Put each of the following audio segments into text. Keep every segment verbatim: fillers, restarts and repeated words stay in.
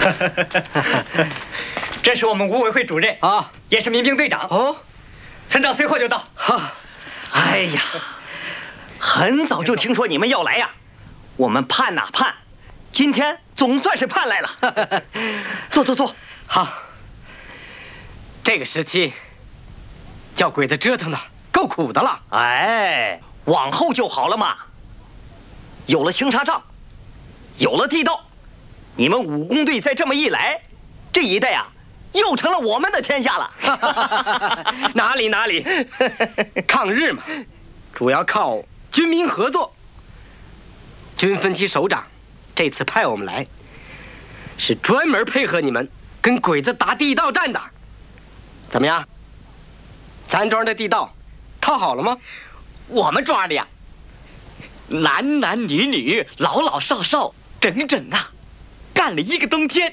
这是我们武委会主任啊，也是民兵队长哦。村长随后就到。 哈，哎呀，很早就听说你们要来呀，我们盼呐盼，今天总算是盼来了。坐坐坐。 好。这个时期，叫鬼子折腾的够苦的了。 哎，往后就好了嘛。有了青纱帐，有了地道，你们武工队再这么一来，这一带啊，又成了我们的天下了。 哪里哪里，抗日嘛，主要靠军民合作。军分区首长这次派我们来，是专门配合你们跟鬼子打地道战的。怎么样？咱庄的地道套好了吗？ 我们庄的呀，男男女女、老老少少，整整啊，干了一个冬天。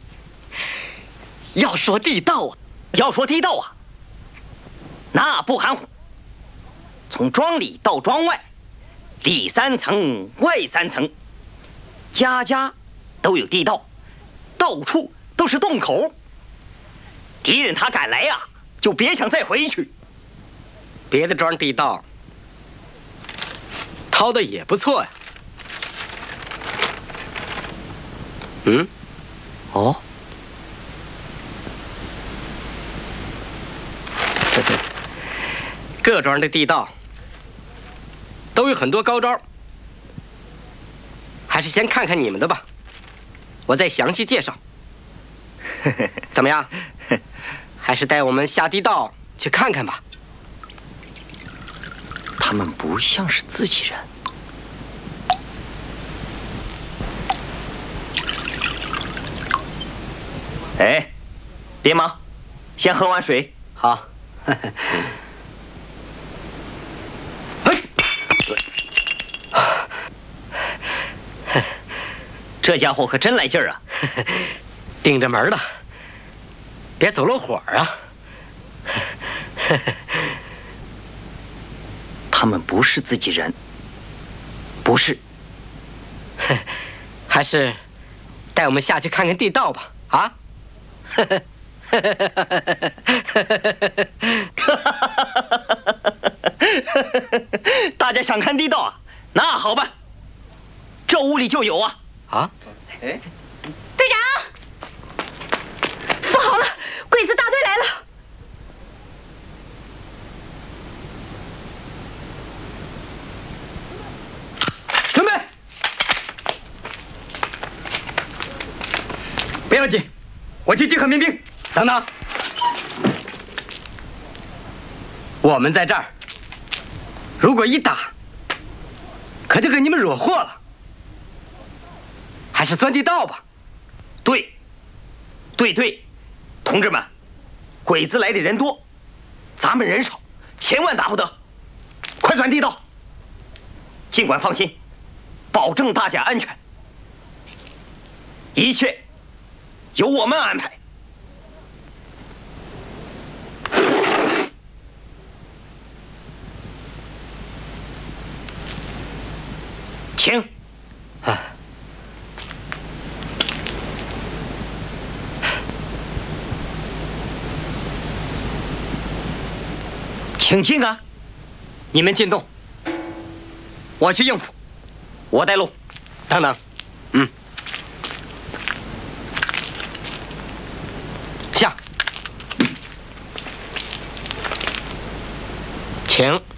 要说地道啊， 要说地道啊，那不含糊。从庄里到庄外，里三层外三层，家家都有地道，到处都是洞口。敌人他敢来呀、啊，就别想再回去。 别的庄地道掏的也不错呀。嗯， 哦， 各庄的地道都有很多高招，还是先看看你们的吧，我再详细介绍。怎么样？还是带我们下地道去看看吧。 他们不像是自己人。哎，别忙，先喝碗水。 好。 这家伙可真来劲儿啊！ 盯着门了，别走漏火啊！ 他们不是自己人，不是。 还是带我们下去看看地道吧，啊！ 大家想看地道啊？那好吧，这屋里就有啊！ 啊？ 哎， 队长，不好了，鬼子大队来了！ 准备，不要紧，我去集合民兵。 等等，我们在这儿，如果一打，可就给你们惹祸了。还是钻地道吧。 对，对对，同志们，鬼子来的人多，咱们人少，千万打不得。快钻地道。尽管放心，保证大家安全，一切由我们安排。请。啊。请进啊！ 你们进洞，我去应付， 我带路。 等等，嗯，下，请。